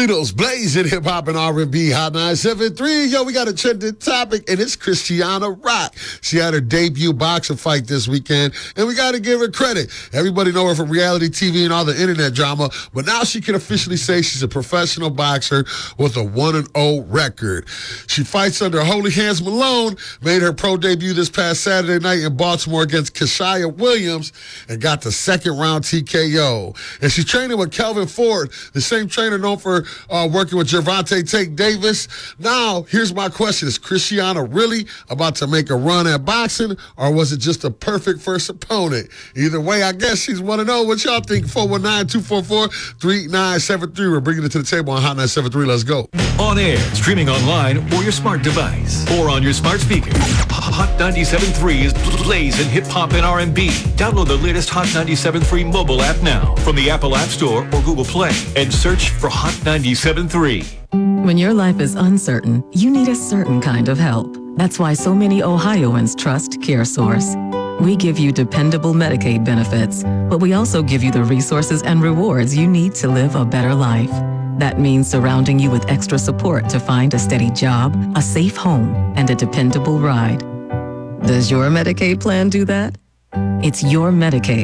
Needles blazing hip hop and R&B Hot 973. Yo, we got a trending topic, and it's Christiana Rock. She had her debut boxing fight this weekend, and we got to give her credit. Everybody know her from reality TV and all the internet drama, but now she can officially say she's a professional boxer with a 1-0 record. She fights under Holy Hands Malone, made her pro debut this past Saturday night in Baltimore against Kashia Williams, and got the second round TKO. And she's training with Kelvin Ford, the same trainer known for working with Gervonta Tank Davis. Now, here's my question. Is Christiana really about to make a run at boxing, or was it just a perfect first opponent? Either way, I guess she's 1-0. What y'all think? 419-244-3973. We're bringing it to the table on Hot 973. Let's go. On air, streaming online, or your smart device, or on your smart speaker. Hot 97.3 is blazing hip-hop and R&B. Download the latest Hot 97.3 mobile app now from the Apple App Store or Google Play and search for Hot 97.3. When your life is uncertain, you need a certain kind of help. That's why so many Ohioans trust CareSource. We give you dependable Medicaid benefits, but we also give you the resources and rewards you need to live a better life. That means surrounding you with extra support to find a steady job, a safe home, and a dependable ride. Does your Medicaid plan do that? It's your Medicaid.